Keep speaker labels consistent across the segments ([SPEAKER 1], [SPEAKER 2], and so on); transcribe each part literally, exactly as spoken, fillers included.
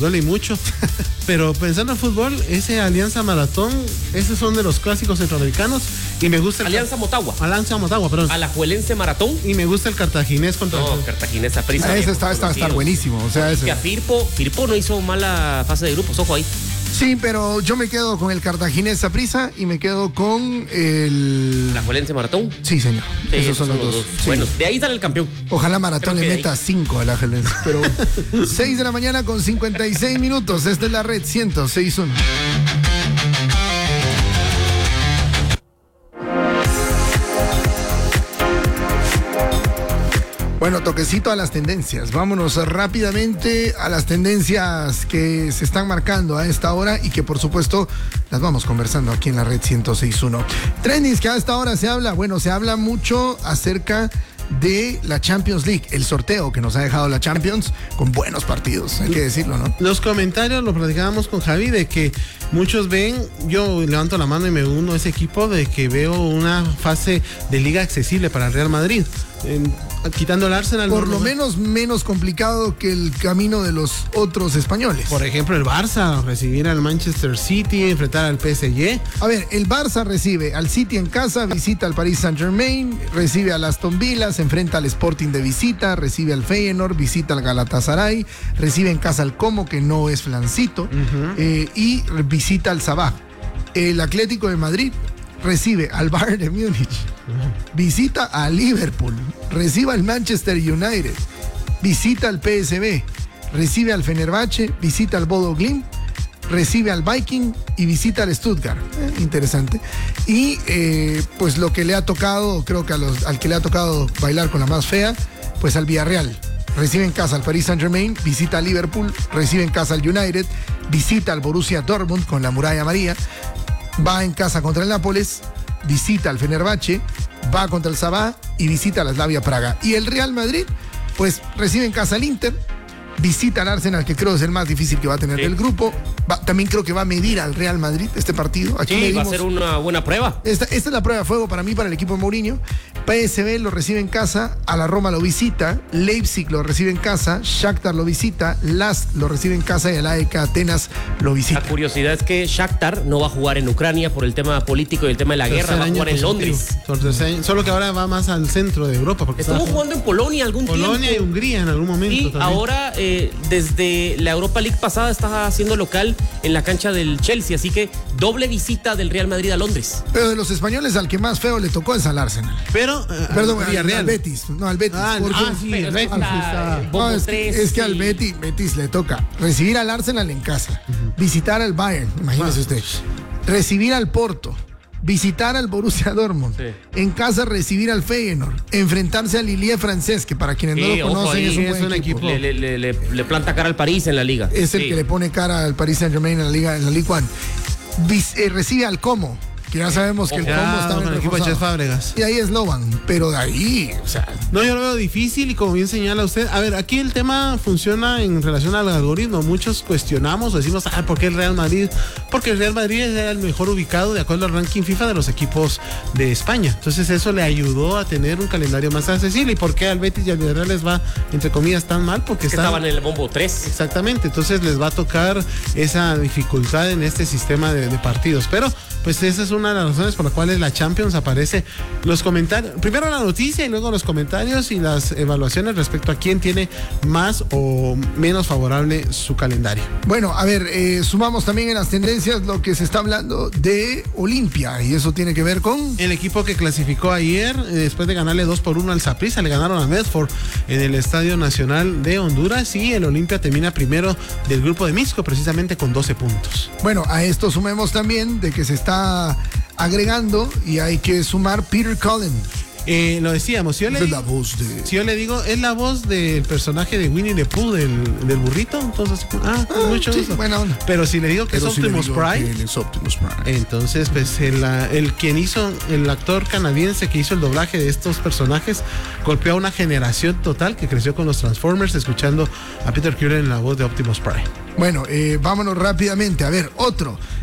[SPEAKER 1] duele mucho. Pero pensando en fútbol, ese Alianza Maratón, esos son de los clásicos centroamericanos. Y me gusta el
[SPEAKER 2] Alianza Motagua.
[SPEAKER 1] Alianza Motagua, perdón.
[SPEAKER 2] Alajuelense Maratón.
[SPEAKER 1] Y me gusta el cartaginés contra
[SPEAKER 2] No,
[SPEAKER 1] el...
[SPEAKER 2] Cartaginés Saprissa.
[SPEAKER 3] Ah, ese está, está, está buenísimo. O sea,
[SPEAKER 2] es
[SPEAKER 3] ese...
[SPEAKER 2] que a Firpo, Firpo no hizo mala fase de grupos, ojo ahí.
[SPEAKER 3] Sí, pero yo me quedo con el Cartaginés Saprissa y me quedo con el...
[SPEAKER 2] Alajuelense Maratón.
[SPEAKER 3] Sí, señor.
[SPEAKER 2] Sí,
[SPEAKER 3] esos son los dos.
[SPEAKER 2] dos.
[SPEAKER 3] Sí.
[SPEAKER 2] Bueno, de ahí sale el campeón.
[SPEAKER 3] Ojalá Maratón le meta cinco a la Alajuelense. Pero seis de la mañana con cincuenta y seis minutos. Esta es la red ciento seis punto uno. Bueno, toquecito a las tendencias. Vámonos rápidamente a las tendencias que se están marcando a esta hora y que por supuesto las vamos conversando aquí en la red ciento seis punto uno. Trendings que a esta hora se habla, bueno, se habla mucho acerca de la Champions League, el sorteo que nos ha dejado la Champions con buenos partidos, hay que decirlo, ¿no?
[SPEAKER 1] Los comentarios lo platicábamos con Javi de que muchos ven, yo levanto la mano y me uno a ese equipo de que veo una fase de liga accesible para el Real Madrid. Eh, quitando el Arsenal.
[SPEAKER 3] Por
[SPEAKER 1] no,
[SPEAKER 3] lo
[SPEAKER 1] no,
[SPEAKER 3] menos menos complicado que el camino de los otros españoles.
[SPEAKER 1] Por ejemplo, el Barça, recibir al Manchester City, enfrentar al P S G.
[SPEAKER 3] A ver, el Barça recibe al City en casa, visita al Paris Saint-Germain, recibe al Aston Villa, se enfrenta al Sporting de visita, recibe al Feyenoord, visita al Galatasaray, recibe en casa al Como, que no es flancito, uh-huh. eh, y visita al Sabah. El Atlético de Madrid recibe al Bayern de Múnich, visita a Liverpool, recibe al Manchester United, visita al P S V, recibe al Fenerbahce, visita al Bodo Glimt, recibe al Viking y visita al Stuttgart. Eh, interesante. Y eh, pues lo que le ha tocado, creo que a los, al que le ha tocado bailar con la más fea, pues al Villarreal. Recibe en casa al Paris Saint-Germain, visita al Liverpool, recibe en casa al United, visita al Borussia Dortmund con la Muralla María, va en casa contra el Nápoles, visita al Fenerbahce, va contra el Sabah y visita al Slavia Praga. Y el Real Madrid, pues recibe en casa al Inter, visita al Arsenal, que creo es el más difícil que va a tener sí. del grupo. Va, también creo que va a medir al Real Madrid este partido. Aquí
[SPEAKER 2] sí,
[SPEAKER 3] medimos,
[SPEAKER 2] va a ser una buena prueba.
[SPEAKER 3] Esta, esta es la prueba de fuego para mí, para el equipo de Mourinho. P S V lo recibe en casa, a la Roma lo visita, Leipzig lo recibe en casa, Shakhtar lo visita, Lask lo recibe en casa y el A E K Atenas lo visita.
[SPEAKER 2] La curiosidad es que Shakhtar no va a jugar en Ucrania por el tema político y el tema de la tercer guerra, va a jugar en Londres.
[SPEAKER 1] Solo que ahora va más al centro de Europa. Porque
[SPEAKER 2] estuvo jugando en Polonia algún
[SPEAKER 1] Polonia
[SPEAKER 2] tiempo.
[SPEAKER 1] Polonia y Hungría en algún momento.
[SPEAKER 2] Y
[SPEAKER 1] también.
[SPEAKER 2] ahora, eh, desde la Europa League pasada, está haciendo local en la cancha del Chelsea, así que doble visita del Real Madrid a Londres.
[SPEAKER 3] Pero de los españoles, al que más feo le tocó es al Arsenal.
[SPEAKER 1] Pero, uh,
[SPEAKER 3] perdón, al, al Betis, no al Betis.
[SPEAKER 1] Ah,
[SPEAKER 3] porque,
[SPEAKER 1] ah sí, el Betis.
[SPEAKER 3] Está, no, es, tres, es que sí. al Betis, Betis le toca recibir al Arsenal en casa, uh-huh. visitar al Bayern, imagínese ah. usted, recibir al Porto, visitar al Borussia Dortmund, sí. en casa recibir al Feyenoord, enfrentarse al Lille francés, que para quienes sí, no lo conocen ahí, es un, es buen un equipo.
[SPEAKER 2] equipo. Le, le, le, le planta cara al París en la liga.
[SPEAKER 3] Es el sí. que le pone cara al Paris Saint-Germain en la liga, en la Ligue uno. Vis, eh, recibe al Como, que ya sabemos que el
[SPEAKER 1] ya,
[SPEAKER 3] Como está
[SPEAKER 1] con el equipo de Chef Fábregas.
[SPEAKER 3] Y ahí es Slovan, pero de ahí, o sea...
[SPEAKER 1] No, yo lo veo difícil y como bien señala usted, a ver, aquí el tema funciona en relación al algoritmo. Muchos cuestionamos o decimos, ah, ¿por qué el Real Madrid? Porque el Real Madrid era el mejor ubicado de acuerdo al ranking FIFA de los equipos de España. Entonces eso le ayudó a tener un calendario más accesible. ¿Y por qué al Betis y al Villarreal les va, entre comillas, tan mal? Porque
[SPEAKER 2] es que
[SPEAKER 1] están,
[SPEAKER 2] estaban en el bombo tres.
[SPEAKER 1] Exactamente, entonces les va a tocar esa dificultad en este sistema de, de partidos. Pero, pues esa es una de las razones por las cuales la Champions aparece. Los comentarios, primero la noticia y luego los comentarios y las evaluaciones respecto a quién tiene más o menos favorable su calendario.
[SPEAKER 3] Bueno, a ver, eh, sumamos también en las tendencias lo que se está hablando de Olimpia, y eso tiene que ver con...
[SPEAKER 1] El equipo que clasificó ayer, eh, después de ganarle dos por uno al Saprissa, le ganaron a Medford en el Estadio Nacional de Honduras, y el Olimpia termina primero del grupo de Mixco, precisamente con doce puntos.
[SPEAKER 3] Bueno, a esto sumemos también de que se está agregando, y hay que sumar Peter Cullen.
[SPEAKER 1] Eh, lo decíamos, si yo, le
[SPEAKER 3] es
[SPEAKER 1] digo,
[SPEAKER 3] la voz de...
[SPEAKER 1] si yo le digo, es la voz del personaje de Winnie the Pooh, del, del burrito, entonces, ah, ah mucho
[SPEAKER 3] sí,
[SPEAKER 1] gusto.
[SPEAKER 3] Buena onda.
[SPEAKER 1] Pero si le digo que
[SPEAKER 3] Pero
[SPEAKER 1] es
[SPEAKER 3] si
[SPEAKER 1] Optimus Prime,
[SPEAKER 3] es Optimus Prime,
[SPEAKER 1] entonces, pues, el, el quien hizo, el actor canadiense que hizo el doblaje de estos personajes, golpeó a una generación total que creció con los Transformers, escuchando a Peter Cullen en la voz de Optimus Prime.
[SPEAKER 3] Bueno, eh, vámonos rápidamente. A ver, otro.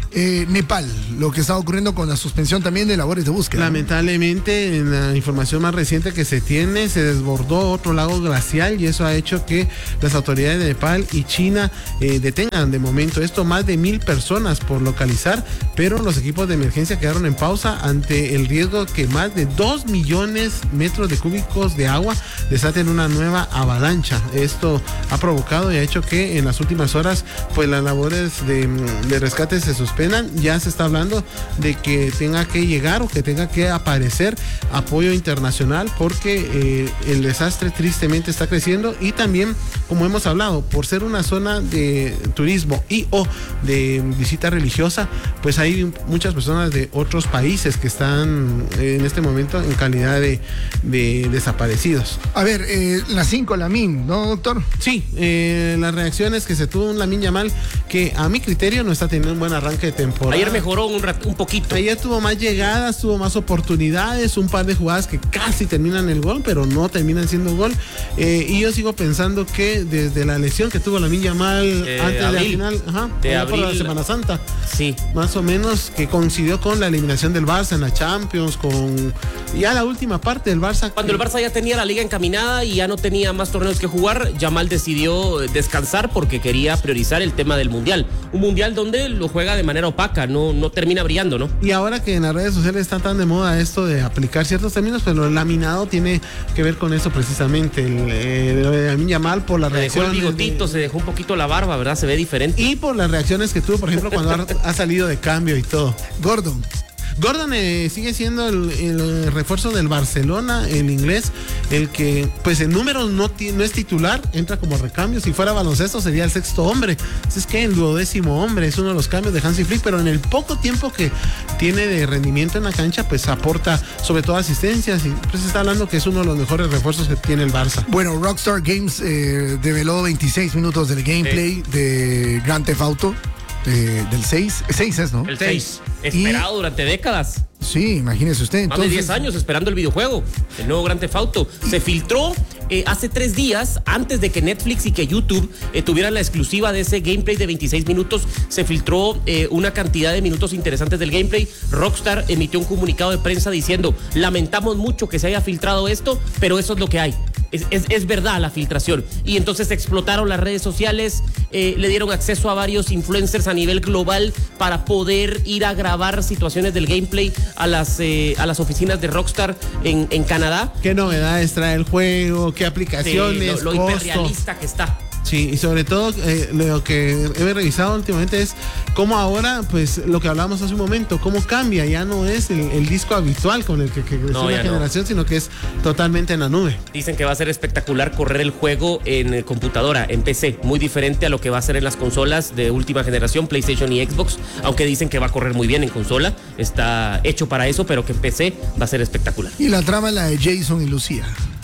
[SPEAKER 3] Eh, Nepal, lo que está ocurriendo con la suspensión también de labores de búsqueda.
[SPEAKER 1] Lamentablemente, en la información más reciente que se tiene, se desbordó otro lago glacial y eso ha hecho que las autoridades de Nepal y China eh, detengan de momento esto, más de mil personas por localizar, pero los equipos de emergencia quedaron en pausa ante el riesgo que más de dos millones metros de cúbicos de agua desaten una nueva avalancha. Esto ha provocado y ha hecho que en las últimas horas pues las labores de, de rescate se suspendan. Ya se está hablando de que tenga que llegar o que tenga que aparecer apoyo internacional porque eh, el desastre tristemente está creciendo y también, como hemos hablado, por ser una zona de turismo y o de visita religiosa, pues hay muchas personas de otros países que están en este momento en calidad de, de desaparecidos.
[SPEAKER 3] A ver, eh, la cinco, Lamine, ¿no, doctor?
[SPEAKER 1] Sí, eh, las reacciones que se tuvo un Lamine Yamal que a mi criterio no está teniendo un buen arranque de temporada.
[SPEAKER 2] Ayer mejoró un, rat, un poquito.
[SPEAKER 1] Ayer tuvo más llegadas, tuvo más oportunidades, un par de jugadas que casi terminan el gol, pero no terminan siendo gol. Eh, y yo sigo pensando que desde la lesión que tuvo Lamine Yamal eh, antes de la final, ajá,
[SPEAKER 2] de abril,
[SPEAKER 1] por la Semana Santa,
[SPEAKER 2] sí,
[SPEAKER 1] más o menos que coincidió con la eliminación del Barça en la Champions, con ya la última parte del Barça.
[SPEAKER 2] Cuando
[SPEAKER 1] que...
[SPEAKER 2] el Barça ya tenía la liga encaminada y ya no tenía más torneos que jugar, Yamal decidió descansar porque quería priorizar el tema del Mundial. Un Mundial donde lo juega de manera opaca, no, no termina brillando, ¿no?
[SPEAKER 1] Y ahora que en las redes sociales está tan de moda esto de aplicar ciertos términos, pues lo laminado tiene que ver con eso precisamente. El, el, el Yamal por la reacción.
[SPEAKER 2] Se dejó el bigotito, de... se dejó un poquito la barba, ¿verdad? Se ve diferente.
[SPEAKER 1] Y por las reacciones que tuvo, por ejemplo, cuando ha, ha salido de cambio y todo.
[SPEAKER 3] Gordon.
[SPEAKER 1] Gordon eh, sigue siendo el, el refuerzo del Barcelona, el inglés, el que pues en números no, no es titular, entra como recambio. Si fuera baloncesto sería el sexto hombre. Es que el duodécimo hombre es uno de los cambios de Hansi Flick, pero en el poco tiempo que tiene de rendimiento en la cancha, pues aporta sobre todo asistencias y pues se está hablando que es uno de los mejores refuerzos que tiene el Barça.
[SPEAKER 3] Bueno, Rockstar Games eh, develó veintiséis minutos del gameplay sí. de Grand Theft Auto. Eh, del seis, seis es, ¿no?
[SPEAKER 2] El seis, esperado y... durante décadas.
[SPEAKER 3] Sí, imagínese usted.
[SPEAKER 2] Entonces... Más de diez años esperando el videojuego, el nuevo Grand Theft Auto. Se filtró eh, hace tres días, antes de que Netflix y que YouTube eh, tuvieran la exclusiva de ese gameplay de veintiséis minutos, se filtró eh, una cantidad de minutos interesantes del gameplay. Rockstar emitió un comunicado de prensa diciendo, lamentamos mucho que se haya filtrado esto, pero eso es lo que hay. Es, es, es verdad la filtración. Y entonces explotaron las redes sociales, eh, le dieron acceso a varios influencers a nivel global para poder ir a grabar situaciones del gameplay a las, eh, a las oficinas de Rockstar en, en Canadá.
[SPEAKER 1] ¿Qué novedades trae el juego? ¿Qué aplicaciones?
[SPEAKER 2] Sí, lo, lo hiperrealista que está.
[SPEAKER 1] Sí, y sobre todo eh, lo que he revisado últimamente es cómo ahora, pues lo que hablábamos hace un momento, cómo cambia, ya no es el, el disco habitual con el que, que creció no, la generación, no. sino que es totalmente en la nube.
[SPEAKER 2] Dicen que va a ser espectacular correr el juego en computadora, en P C, muy diferente a lo que va a ser en las consolas de última generación, PlayStation y Xbox, aunque dicen que va a correr muy bien en consola, está hecho para eso, pero que en P C va a ser espectacular.
[SPEAKER 3] Y la trama es la de Jason y Lucía.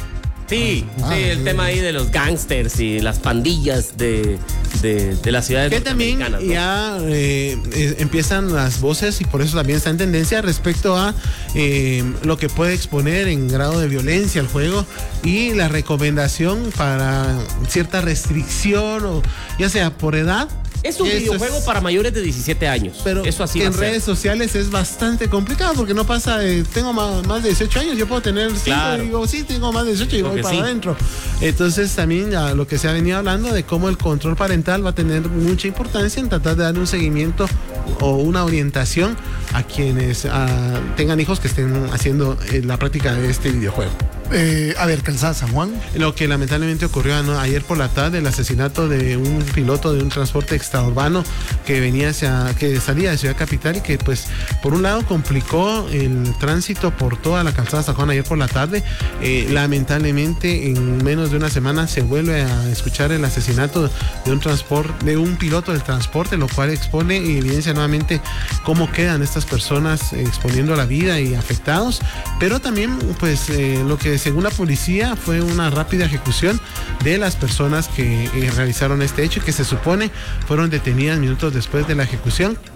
[SPEAKER 2] Sí, ah, sí, el sí. tema ahí de los gángsters y las pandillas de, de, de las ciudades
[SPEAKER 1] que también ¿no? ya eh, eh, empiezan las voces y por eso también está en tendencia respecto a eh, lo que puede exponer en grado de violencia el juego y la recomendación para cierta restricción o ya sea por edad.
[SPEAKER 2] Es un videojuego es... para mayores de diecisiete años.
[SPEAKER 1] Pero
[SPEAKER 2] eso así
[SPEAKER 1] en
[SPEAKER 2] va a ser.
[SPEAKER 1] Redes sociales es bastante complicado porque no pasa de, tengo más, más de dieciocho años, yo puedo tener cinco claro. y digo, sí, tengo más de dieciocho y voy para sí. adentro. Entonces también ya lo que se ha venido hablando de cómo el control parental va a tener mucha importancia en tratar de darle un seguimiento o una orientación a quienes a, tengan hijos que estén haciendo eh, la práctica de este videojuego.
[SPEAKER 3] Eh, a ver, Calzada San Juan.
[SPEAKER 1] Lo que lamentablemente ocurrió ¿no? ayer por la tarde, el asesinato de un piloto de un transporte extraurbano que venía hacia, que salía de Ciudad Capital y que pues por un lado complicó el tránsito por toda la Calzada San Juan ayer por la tarde. Eh, lamentablemente en menos de una semana se vuelve a escuchar el asesinato de un transporte, de un piloto del transporte, lo cual expone y evidencia nuevamente cómo quedan estas personas exponiendo la vida y afectados, pero también pues eh, lo que según la policía fue una rápida ejecución de las personas que eh, realizaron este hecho y que se supone fueron detenidas minutos después de la ejecución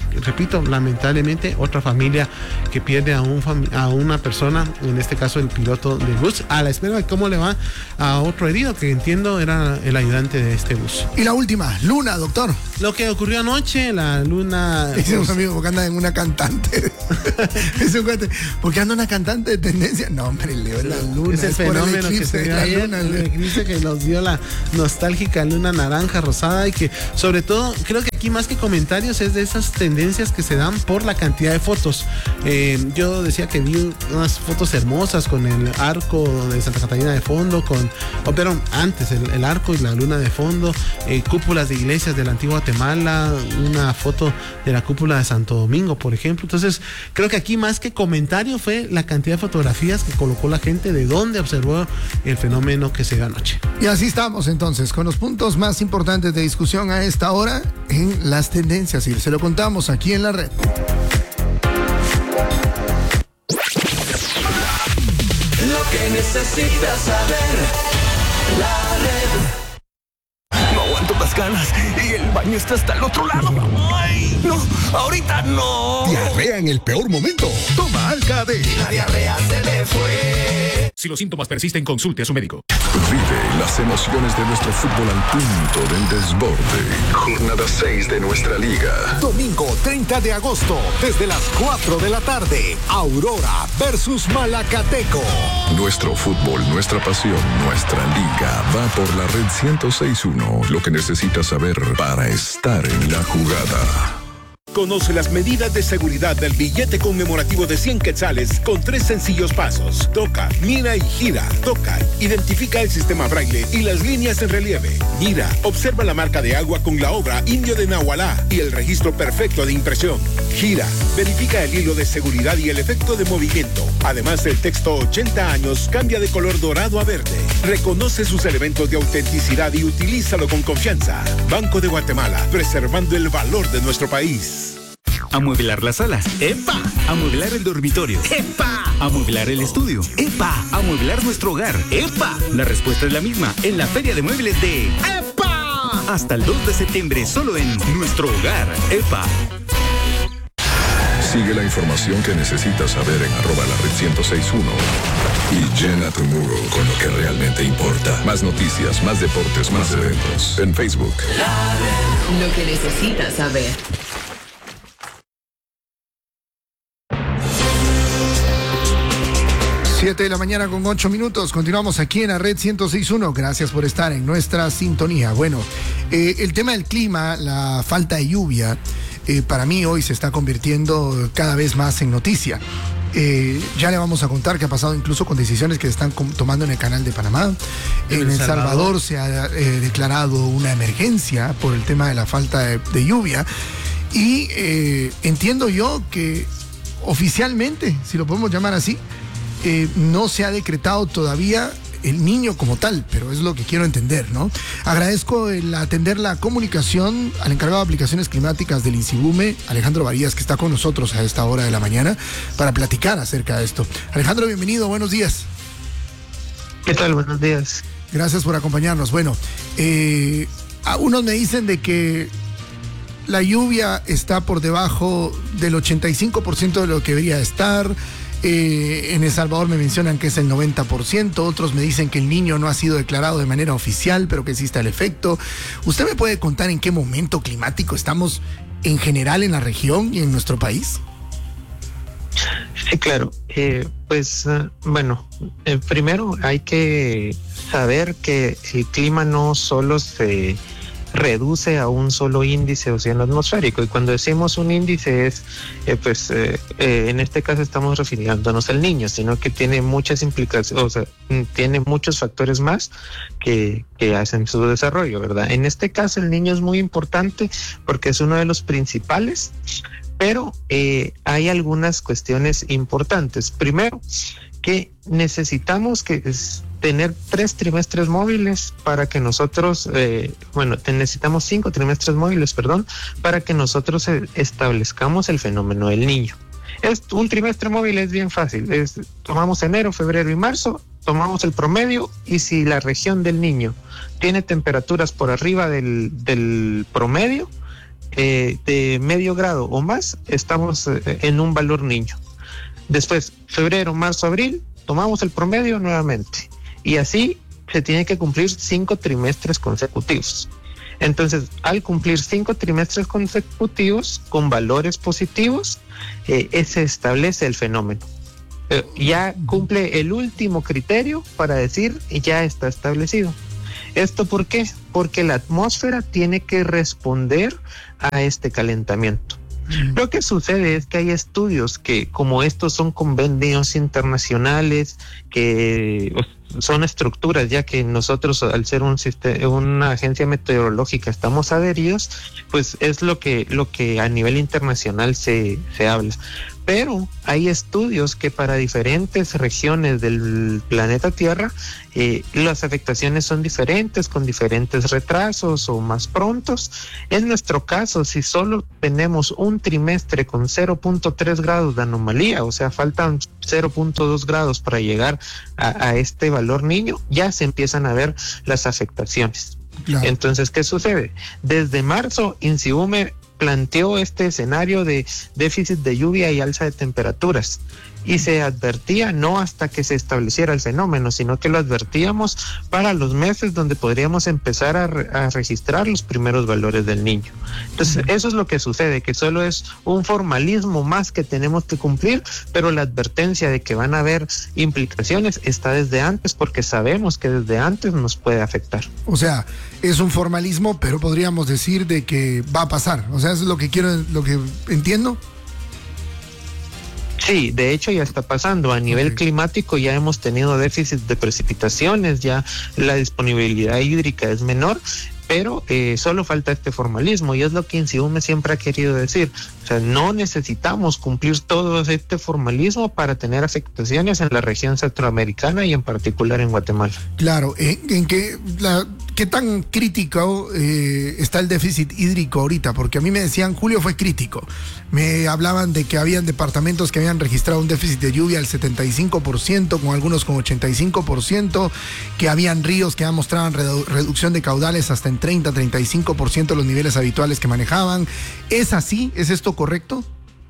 [SPEAKER 1] repito, lamentablemente otra familia que pierde a, un fam- a una persona, en este caso el piloto de bus, a la espera de cómo le va a otro herido, que entiendo era el ayudante de este bus.
[SPEAKER 3] Y la última, Luna, doctor.
[SPEAKER 1] Lo que ocurrió anoche, la Luna...
[SPEAKER 3] Dice un amigo, porque anda en una cantante. Dice un cuate, porque anda una cantante de tendencia. No, hombre, Leo, la Luna.
[SPEAKER 1] Ese
[SPEAKER 3] es por el
[SPEAKER 1] fenómeno que
[SPEAKER 3] eclipse
[SPEAKER 1] se
[SPEAKER 3] de
[SPEAKER 1] dio
[SPEAKER 3] la
[SPEAKER 1] ayer,
[SPEAKER 3] luna,
[SPEAKER 1] el
[SPEAKER 3] Leo.
[SPEAKER 1] eclipse que nos dio la nostálgica luna naranja, rosada, y que sobre todo, creo que aquí más que comentarios es de esas tendencias que se dan por la cantidad de fotos. Eh, yo decía que vi unas fotos hermosas con el arco de Santa Catarina de fondo, con, oh, pero antes el, el arco y la luna de fondo, eh, cúpulas de iglesias de la antigua Guatemala, una foto de la cúpula de Santo Domingo, por ejemplo. Entonces, creo que aquí más que comentario fue la cantidad de fotografías que colocó la gente de dónde observó el fenómeno que se dio anoche.
[SPEAKER 3] Y así estamos entonces, con los puntos más importantes de discusión a esta hora en las tendencias, y se lo contamos aquí en la red.
[SPEAKER 4] Lo que necesitas saber, la red. No aguanto las ganas y el baño está hasta el otro lado. ¡Ay! No, ahorita no.
[SPEAKER 5] Diarrea en el peor momento. Toma Alka-D.
[SPEAKER 4] La diarrea se me fue.
[SPEAKER 6] Si los síntomas persisten, consulte a su médico.
[SPEAKER 5] Vive las emociones de nuestro fútbol al punto del desborde. Jornada seis de nuestra liga.
[SPEAKER 7] Domingo treinta de agosto, desde las cuatro de la tarde, Aurora versus Malacateco.
[SPEAKER 5] Nuestro fútbol, nuestra pasión, nuestra liga va por la red ciento seis punto uno. Lo que necesitas saber para estar en la jugada.
[SPEAKER 6] Conoce las medidas de seguridad del billete conmemorativo de cien quetzales con tres sencillos pasos. Toca, mira y gira. Toca, identifica el sistema braille y las líneas en relieve. Mira, observa la marca de agua con la obra Indio de Nahualá y el registro perfecto de impresión. Gira, verifica el hilo de seguridad y el efecto de movimiento. Además, el texto ochenta años cambia de color dorado a verde. Reconoce sus elementos de autenticidad y utilízalo con confianza. Banco de Guatemala, preservando el valor de nuestro país.
[SPEAKER 8] Amueblar las salas. ¡Epa! Amueblar el dormitorio. ¡Epa! Amueblar el estudio. ¡Epa! Amueblar nuestro hogar. ¡Epa! La respuesta es la misma en la Feria de Muebles de ¡Epa! Hasta el dos de septiembre solo en Nuestro Hogar. ¡Epa!
[SPEAKER 5] Sigue la información que necesitas saber en arroba la red ciento seis punto uno y llena tu muro con lo que realmente importa. Más noticias, más deportes, más eventos en Facebook.
[SPEAKER 9] Lo que necesitas saber.
[SPEAKER 3] siete de la mañana con ocho minutos. Continuamos aquí en la red ciento seis punto uno. Gracias por estar en nuestra sintonía. Bueno, eh, el tema del clima, la falta de lluvia, eh, para mí hoy se está convirtiendo cada vez más en noticia. Eh, ya le vamos a contar qué ha pasado incluso con decisiones que se están com- tomando en el Canal de Panamá. En El Salvador se ha eh, declarado una emergencia por el tema de la falta de, de lluvia. Y eh, entiendo yo que oficialmente, si lo podemos llamar así, Eh, no se ha decretado todavía el niño como tal, pero es lo que quiero entender, ¿no? Agradezco el atender la comunicación al encargado de aplicaciones climáticas del INSIBUME, Alejandro Varías, que está con nosotros a esta hora de la mañana para platicar acerca de esto. Alejandro, bienvenido, buenos días.
[SPEAKER 10] ¿Qué tal? Buenos días.
[SPEAKER 3] Gracias por acompañarnos. Bueno, eh, unos me dicen de que la lluvia está por debajo del ochenta y cinco por ciento de lo que debería estar. Eh, en El Salvador me mencionan que es el noventa por ciento, otros me dicen que el niño no ha sido declarado de manera oficial, pero que existe el efecto. ¿Usted me puede contar en qué momento climático estamos en general en la región y en nuestro país?
[SPEAKER 10] Sí, claro. Eh, pues uh, bueno, eh, primero hay que saber que el clima no solo se reduce a un solo índice oceano atmosférico, y cuando decimos un índice es eh, pues eh, eh, en este caso estamos refiriéndonos al niño, sino que tiene muchas implicaciones, o sea, tiene muchos factores más que, que hacen su desarrollo, ¿verdad? En este caso el niño es muy importante porque es uno de los principales, pero eh, hay algunas cuestiones importantes. Primero, que necesitamos que es tener tres trimestres móviles para que nosotros, eh, bueno, te necesitamos cinco trimestres móviles, perdón, para que nosotros eh, establezcamos el fenómeno del niño. Es, un trimestre móvil es bien fácil, es, tomamos enero, febrero y marzo, tomamos el promedio, y si la región del niño tiene temperaturas por arriba del, del promedio, eh, de medio grado o más, estamos eh, en un valor niño. Después, febrero, marzo, abril, tomamos el promedio nuevamente. Y así se tiene que cumplir cinco trimestres consecutivos. Entonces, al cumplir cinco trimestres consecutivos con valores positivos, eh, se establece el fenómeno. Eh, ya cumple el último criterio para decir ya está establecido. ¿Esto por qué? Porque la atmósfera tiene que responder a este calentamiento. Lo que sucede es que hay estudios que, como estos son convenios internacionales, que son estructuras ya que nosotros, al ser un sistema, una agencia meteorológica, estamos adheridos, pues es lo que, lo que a nivel internacional se, se habla. Pero hay estudios que para diferentes regiones del planeta Tierra eh, las afectaciones son diferentes, con diferentes retrasos o más prontos. En nuestro caso, si solo tenemos un trimestre con cero punto tres grados de anomalía, o sea, faltan cero punto dos grados para llegar a, a este valor niño, ya se empiezan a ver las afectaciones. Claro. Entonces, ¿qué sucede? Desde marzo, INSIUME planteó este escenario de déficit de lluvia y alza de temperaturas, y se advertía no hasta que se estableciera el fenómeno, sino que lo advertíamos para los meses donde podríamos empezar a, re a registrar los primeros valores del niño. Entonces, eso es lo que sucede, que solo es un formalismo más que tenemos que cumplir, pero la advertencia de que van a haber implicaciones está desde antes, porque sabemos que desde antes nos puede afectar.
[SPEAKER 3] O sea, es un formalismo, pero podríamos decir de que va a pasar. O sea, eso es lo que quiero, lo que entiendo.
[SPEAKER 10] Sí, de hecho ya está pasando. A nivel okay. climático ya hemos tenido déficit de precipitaciones, ya la disponibilidad hídrica es menor, pero eh, solo falta este formalismo, y es lo que INSIUME siempre ha querido decir. O sea, no necesitamos cumplir todo este formalismo para tener afectaciones en la región centroamericana y en particular en Guatemala.
[SPEAKER 3] Claro, ¿en, en qué, la, qué tan crítico eh, está el déficit hídrico ahorita? Porque a mí me decían, julio fue crítico. Me hablaban de que habían departamentos que habían registrado un déficit de lluvia al setenta y cinco por ciento, con algunos con ochenta y cinco por ciento, que habían ríos que ya mostraban redu reducción de caudales hasta en treinta a treinta y cinco por ciento de los niveles habituales que manejaban. ¿Es así? ¿Es esto correcto?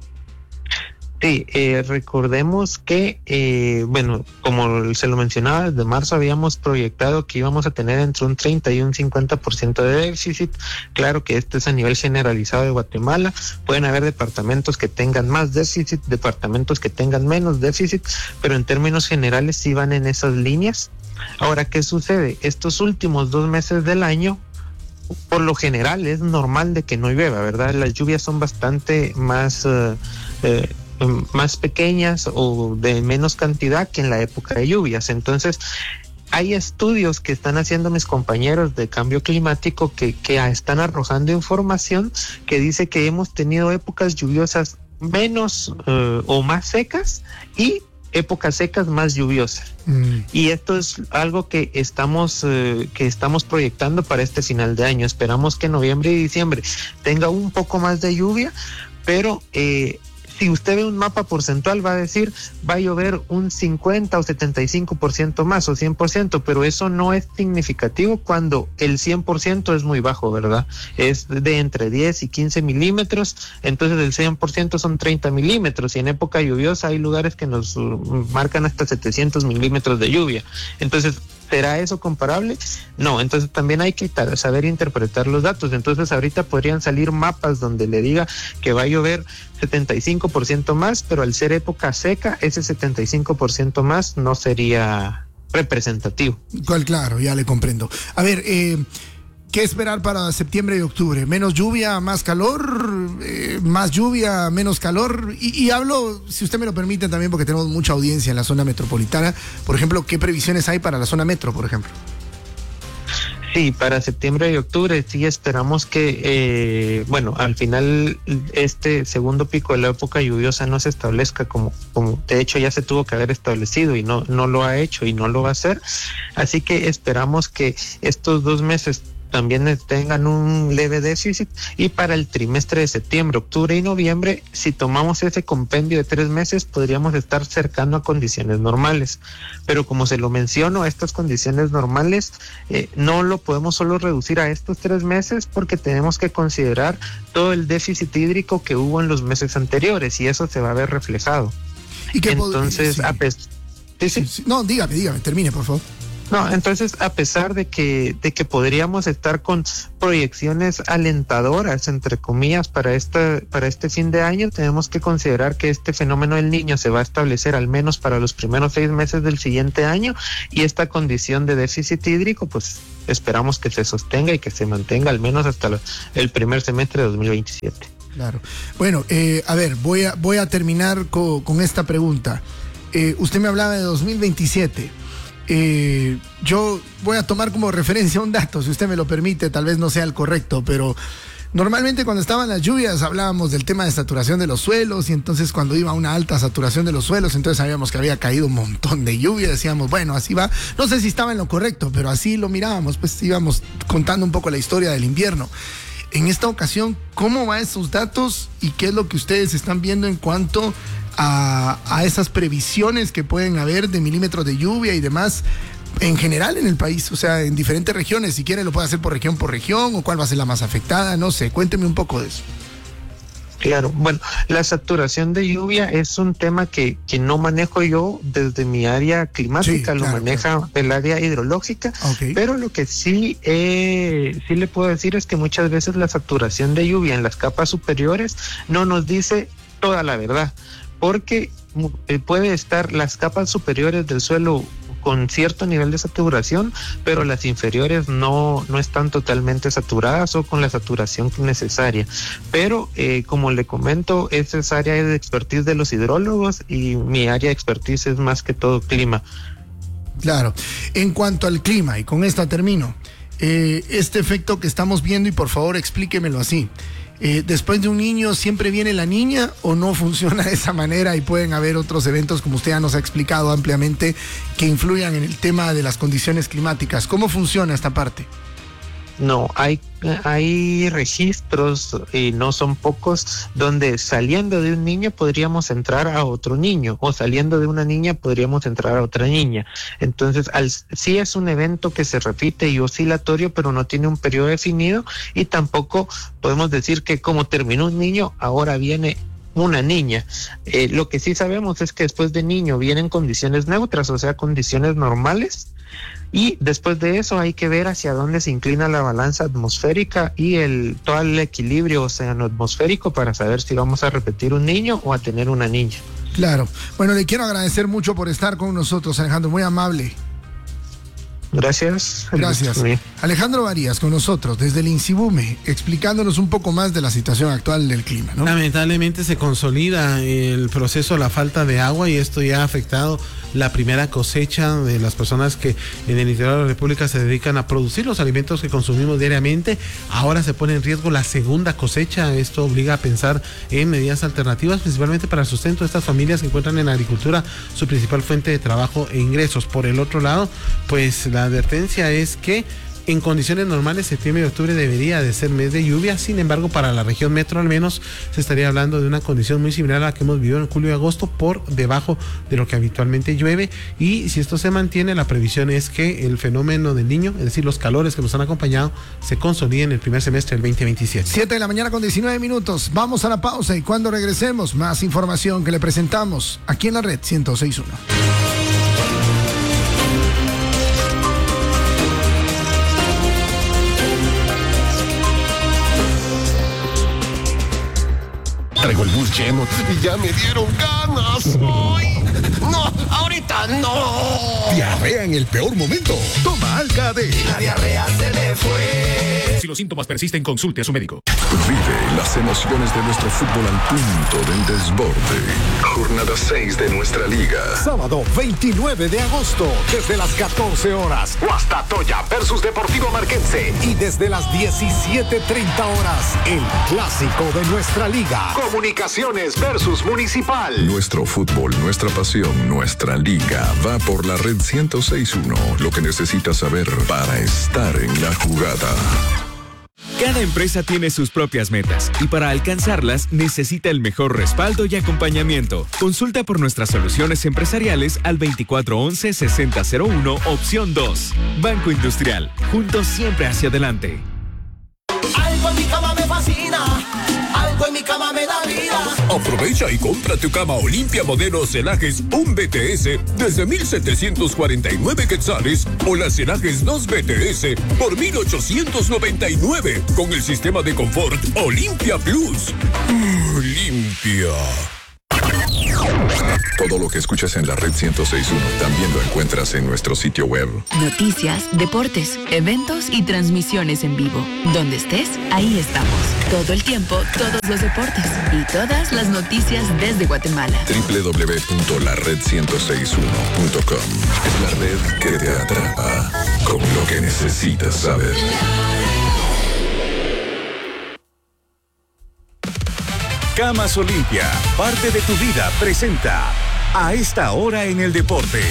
[SPEAKER 10] Sí, eh, recordemos que, eh, bueno, como se lo mencionaba, desde marzo habíamos proyectado que íbamos a tener entre un treinta y un cincuenta por ciento de déficit. Claro que este es a nivel generalizado de Guatemala. Pueden haber departamentos que tengan más déficit, departamentos que tengan menos déficit, pero en términos generales sí van en esas líneas. Ahora, ¿qué sucede? Estos últimos dos meses del año, por lo general es normal de que no llueva, ¿verdad? Las lluvias son bastante más uh, eh, más pequeñas o de menos cantidad que en la época de lluvias. Entonces, hay estudios que están haciendo mis compañeros de cambio climático que, que están arrojando información que dice que hemos tenido épocas lluviosas menos uh, o más secas y épocas secas más lluviosas. Mm. Y esto es algo que estamos eh, que estamos proyectando para este final de año. Esperamos que noviembre y diciembre tenga un poco más de lluvia, pero eh, si usted ve un mapa porcentual va a decir va a llover un cincuenta o setenta y cinco por ciento más o cien por ciento, pero eso no es significativo cuando el cien por ciento es muy bajo, ¿verdad? Es de entre diez y quince milímetros, entonces el cien por ciento son treinta milímetros, y en época lluviosa hay lugares que nos marcan hasta setecientos milímetros de lluvia. Entonces, ¿será eso comparable? No, entonces también hay que saber interpretar los datos. Entonces ahorita podrían salir mapas donde le diga que va a llover setenta y cinco por ciento más, pero al ser época seca, ese setenta y cinco por ciento más no sería representativo.
[SPEAKER 3] Cuál, claro, ya le comprendo. A ver, eh, ¿qué esperar para septiembre y octubre? ¿Menos lluvia, más calor? Eh, ¿Más lluvia, menos calor? Y, y hablo, si usted me lo permite también, porque tenemos mucha audiencia en la zona metropolitana. Por ejemplo, ¿qué previsiones hay para la zona metro, por ejemplo?
[SPEAKER 10] Sí, para septiembre y octubre sí esperamos que, eh, bueno, al final este segundo pico de la época lluviosa no se establezca como, como de hecho ya se tuvo que haber establecido y no, no lo ha hecho y no lo va a hacer. Así que esperamos que estos dos meses también tengan un leve déficit, y para el trimestre de septiembre, octubre y noviembre, si tomamos ese compendio de tres meses, podríamos estar cercano a condiciones normales. Pero como se lo menciono, estas condiciones normales eh, no lo podemos solo reducir a estos tres meses, porque tenemos que considerar todo el déficit hídrico que hubo en los meses anteriores, y eso se va a ver reflejado.
[SPEAKER 3] ¿Y qué
[SPEAKER 10] Entonces,
[SPEAKER 3] sí.
[SPEAKER 10] a pesar... ¿Sí, sí?
[SPEAKER 3] Sí, sí. No, dígame, dígame, termine, por favor.
[SPEAKER 10] No, entonces, a pesar de que, de que podríamos estar con proyecciones alentadoras, entre comillas, para esta, para este fin de año, tenemos que considerar que este fenómeno del Niño se va a establecer al menos para los primeros seis meses del siguiente año, y esta condición de déficit hídrico, pues esperamos que se sostenga y que se mantenga al menos hasta lo, el primer semestre de dos mil veintisiete.
[SPEAKER 3] Claro. Bueno, eh, a ver, voy a, voy a terminar co, con esta pregunta. Eh, usted me hablaba de dos mil veintisiete. Eh, yo voy a tomar como referencia un dato, si usted me lo permite, tal vez no sea el correcto, pero normalmente cuando estaban las lluvias hablábamos del tema de saturación de los suelos, y entonces cuando iba una alta saturación de los suelos, entonces sabíamos que había caído un montón de lluvia, decíamos, bueno, así va, no sé si estaba en lo correcto, pero así lo mirábamos, pues íbamos contando un poco la historia del invierno. En esta ocasión, ¿cómo van esos datos y qué es lo que ustedes están viendo en cuanto a, a esas previsiones que pueden haber de milímetros de lluvia y demás en general en el país? O sea, en diferentes regiones, si quiere lo puede hacer por región por región, o cuál va a ser la más afectada, no sé, cuénteme un poco de eso.
[SPEAKER 10] Claro, bueno, la saturación de lluvia es un tema que, que no manejo yo desde mi área climática, sí, lo claro, maneja claro. el área hidrológica, okay. Pero lo que sí, eh, sí le puedo decir es que muchas veces la saturación de lluvia en las capas superiores no nos dice toda la verdad, porque eh, puede estar las capas superiores del suelo con cierto nivel de saturación, pero las inferiores no, no están totalmente saturadas o con la saturación necesaria. Pero, eh, como le comento, esa es área de expertise de los hidrólogos, y mi área de expertise es más que todo clima.
[SPEAKER 3] Claro. En cuanto al clima, y con esta termino, eh, este efecto que estamos viendo, y por favor explíquemelo así, Eh, después de un niño siempre viene la niña, o no funciona de esa manera y pueden haber otros eventos, como usted ya nos ha explicado ampliamente, que influyan en el tema de las condiciones climáticas? ¿Cómo funciona esta parte?
[SPEAKER 10] No, hay, hay registros, y no son pocos, donde saliendo de un niño podríamos entrar a otro niño, o saliendo de una niña podríamos entrar a otra niña. Entonces, al, sí es un evento que se repite y oscilatorio, pero no tiene un periodo definido, y tampoco podemos decir que como terminó un niño, ahora viene una niña. Eh, lo que sí sabemos es que después de niño vienen condiciones neutras, o sea, condiciones normales, y después de eso hay que ver hacia dónde se inclina la balanza atmosférica y el todo el equilibrio oceano-atmosférico para saber si vamos a repetir un niño o a tener una niña.
[SPEAKER 3] Claro. Bueno, le quiero agradecer mucho por estar con nosotros, Alejandro, muy amable.
[SPEAKER 10] Gracias.
[SPEAKER 3] Gracias. Alejandro Varías con nosotros desde el INSIBUME, explicándonos un poco más de la situación actual del clima, ¿no?
[SPEAKER 1] Lamentablemente se consolida el proceso de la falta de agua, y esto ya ha afectado la primera cosecha de las personas que en el interior de la República se dedican a producir los alimentos que consumimos diariamente. Ahora se pone en riesgo la segunda cosecha. Esto obliga a pensar en medidas alternativas, principalmente para el sustento de estas familias que encuentran en la agricultura su principal fuente de trabajo e ingresos. Por el otro lado, pues la advertencia es que en condiciones normales septiembre y octubre debería de ser mes de lluvia. Sin embargo, para la región metro al menos se estaría hablando de una condición muy similar a la que hemos vivido en julio y agosto, por debajo de lo que habitualmente llueve. Y si esto se mantiene, la previsión es que el fenómeno del Niño, es decir, los calores que nos han acompañado, se consoliden en el primer semestre del veinte veintisiete.
[SPEAKER 3] siete de la mañana con diecinueve minutos. Vamos a la pausa, y cuando regresemos, más información que le presentamos aquí en la red ciento seis punto uno.
[SPEAKER 7] Traigo el bus lleno y ya me dieron ganas. ¡Ay!
[SPEAKER 4] ¡No! ¡Ahorita no!
[SPEAKER 7] Diarrea en el peor momento. Toma Alka-D.
[SPEAKER 4] La diarrea se me fue.
[SPEAKER 11] Si los síntomas persisten, consulte a su médico.
[SPEAKER 5] Vive las emociones de nuestro fútbol al punto del desborde. Jornada seis de nuestra liga.
[SPEAKER 7] Sábado veintinueve de agosto, desde las catorce horas, Guastatoya versus Deportivo Marquense. Y desde las diecisiete treinta horas, el clásico de nuestra liga. Comunicaciones versus Municipal.
[SPEAKER 5] Nuestro fútbol, nuestra pasión, nuestra liga. Va por la red ciento seis punto uno. Lo que necesitas saber para estar en la jugada.
[SPEAKER 8] Cada empresa tiene sus propias metas y para alcanzarlas necesita el mejor respaldo y acompañamiento. Consulta por nuestras soluciones empresariales al veinticuatro once sesenta cero uno, opción dos. Banco Industrial, juntos siempre hacia adelante.
[SPEAKER 11] Algo en mi cama me fascina, algo en mi cama me da vida.
[SPEAKER 12] Aprovecha y compra tu cama Olimpia modelo Celajes un B T S desde mil setecientos cuarenta y nueve quetzales o las Celajes dos B T S por mil ochocientos noventa y nueve con el sistema de confort Olimpia Plus. Olimpia.
[SPEAKER 5] Todo lo que escuchas en la red ciento seis punto uno también lo encuentras en nuestro sitio web.
[SPEAKER 9] Noticias, deportes, eventos y transmisiones en vivo. Donde estés, ahí estamos. Todo el tiempo, todos los deportes y todas las noticias desde Guatemala.
[SPEAKER 5] doble u doble u doble u punto la red ciento seis punto uno punto com es la red que te atrapa con lo que necesitas saber.
[SPEAKER 7] Camas Olimpia, parte de tu vida, presenta A esta hora en el deporte.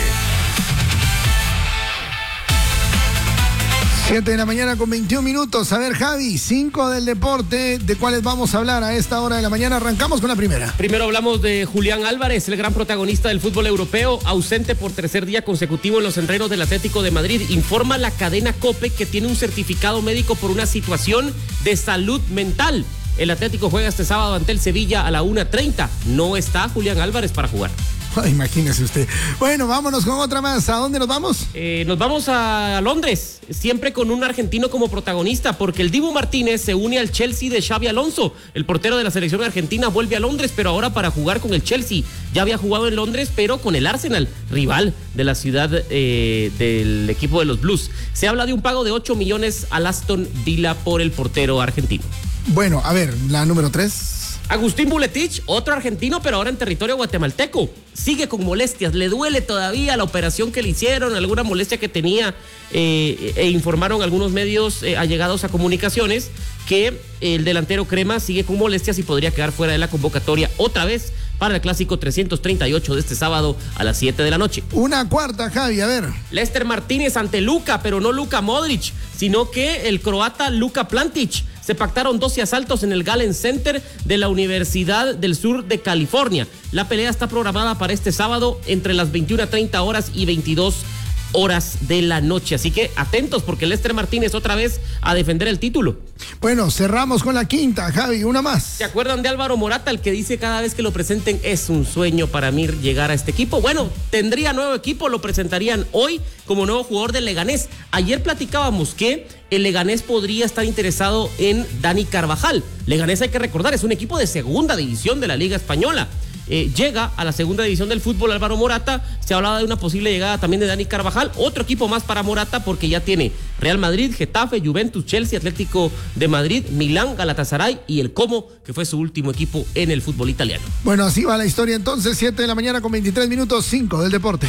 [SPEAKER 3] siete de la mañana con veintiún minutos. A ver, Javi, cinco del deporte, ¿de cuáles vamos a hablar a esta hora de la mañana? Arrancamos con la primera.
[SPEAKER 2] Primero hablamos de Julián Álvarez, el gran protagonista del fútbol europeo, ausente por tercer día consecutivo en los entrenos del Atlético de Madrid. Informa la cadena COPE que tiene un certificado médico por una situación de salud mental. El Atlético juega este sábado ante el Sevilla a la una treinta. No está Julián Álvarez para jugar.
[SPEAKER 3] Ay, imagínese usted. Bueno, vámonos con otra más. ¿A dónde nos vamos?
[SPEAKER 2] Eh, nos vamos a Londres, siempre con un argentino como protagonista, porque el Dibu Martínez se une al Chelsea de Xabi Alonso. El portero de la selección argentina vuelve a Londres, pero ahora para jugar con el Chelsea. Ya había jugado en Londres, pero con el Arsenal, rival de la ciudad eh, del equipo de los Blues. Se habla de un pago de ocho millones al Aston Villa por el portero argentino.
[SPEAKER 3] Bueno, a ver, la número tres.
[SPEAKER 2] Agustín Buletich, otro argentino, pero ahora en territorio guatemalteco. Sigue con molestias, le duele todavía la operación que le hicieron, alguna molestia que tenía, eh, e informaron algunos medios eh, allegados a comunicaciones que el delantero crema sigue con molestias y podría quedar fuera de la convocatoria otra vez para el clásico trescientos treinta y ocho de este sábado a las siete de la noche.
[SPEAKER 3] Una cuarta, Javi, a ver.
[SPEAKER 2] Lester Martínez ante Luka, pero no Luka Modric, sino que el croata Luka Plantic. Se pactaron doce asaltos en el Galen Center de la Universidad del Sur de California. La pelea está programada para este sábado entre las veintiuna treinta horas y veintidós horas de la noche. Así que atentos porque Lester Martínez otra vez a defender el título.
[SPEAKER 3] Bueno, cerramos con la quinta, Javi, una más.
[SPEAKER 2] ¿Se acuerdan de Álvaro Morata, el que dice cada vez que lo presenten es un sueño para mí llegar a este equipo? Bueno, tendría nuevo equipo, lo presentarían hoy como nuevo jugador del Leganés. Ayer platicábamos que el Leganés podría estar interesado en Dani Carvajal. Leganés, hay que recordar, es un equipo de segunda división de la Liga Española. Eh, llega a la segunda división del fútbol Álvaro Morata. Se hablaba de una posible llegada también de Dani Carvajal. Otro equipo más para Morata porque ya tiene Real Madrid, Getafe, Juventus, Chelsea, Atlético de Madrid, Milán, Galatasaray y el Como, que fue su último equipo en el fútbol italiano.
[SPEAKER 3] Bueno, así va la historia entonces. siete de la mañana con veintitrés minutos, cinco del deporte.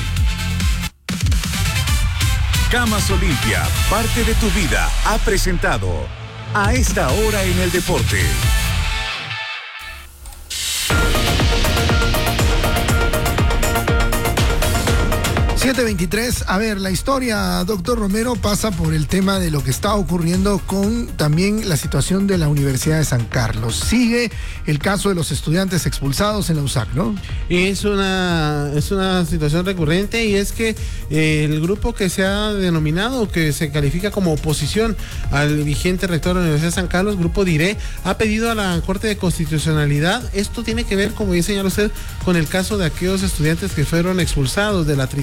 [SPEAKER 7] Camas Olimpia, parte de tu vida, ha presentado A esta hora en el deporte.
[SPEAKER 3] siete veintitrés, a ver, la historia, doctor Romero, pasa por el tema de lo que está ocurriendo con también la situación de la Universidad de San Carlos. Sigue el caso de los estudiantes expulsados en la U S A C, ¿no?
[SPEAKER 1] Es una, es una situación recurrente y es que eh, el grupo que se ha denominado, que se califica como oposición al vigente rector de la Universidad de San Carlos, Grupo DIRE, ha pedido a la Corte de Constitucionalidad. Esto tiene que ver, como bien señala usted, con el caso de aquellos estudiantes que fueron expulsados de la tricentenaria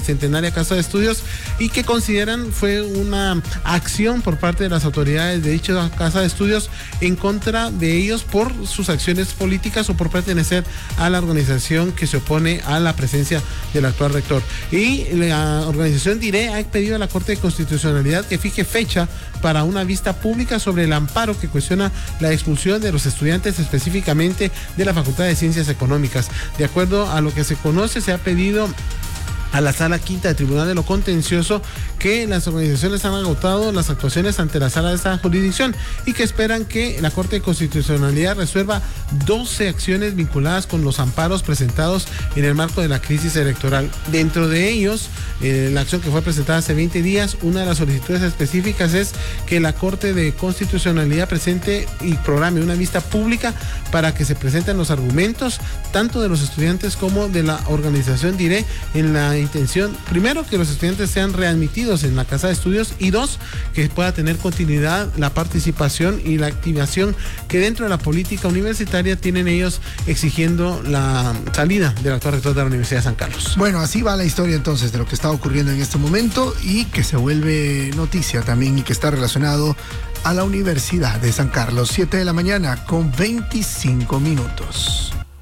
[SPEAKER 1] Universitaria Casa de Estudios y que consideran fue una acción por parte de las autoridades de dicha Casa de Estudios en contra de ellos por sus acciones políticas o por pertenecer a la organización que se opone a la presencia del actual rector. Y la organización DIRE ha pedido a la Corte de Constitucionalidad que fije fecha para una vista pública sobre el amparo que cuestiona la expulsión de los estudiantes, específicamente de la Facultad de Ciencias Económicas. De acuerdo a lo que se conoce, se ha pedido a la Sala Quinta del Tribunal de lo Contencioso que las organizaciones han agotado las actuaciones ante la sala de esta jurisdicción y que esperan que la Corte de Constitucionalidad resuelva doce acciones vinculadas con los amparos presentados en el marco de la crisis electoral. Dentro de ellos, eh, la acción que fue presentada hace veinte días, una de las solicitudes específicas es que la Corte de Constitucionalidad presente y programe una vista pública para que se presenten los argumentos tanto de los estudiantes como de la organización DIRE en la intención, primero, que los estudiantes sean readmitidos en la Casa de Estudios y dos, que pueda tener continuidad la participación y la activación que dentro de la política universitaria tienen ellos exigiendo la salida del actual rector de la Universidad de San Carlos.
[SPEAKER 3] Bueno, así va la historia entonces de lo que está ocurriendo en este momento y que se vuelve noticia también y que está relacionado a la Universidad de San Carlos. siete de la mañana con veinticinco minutos.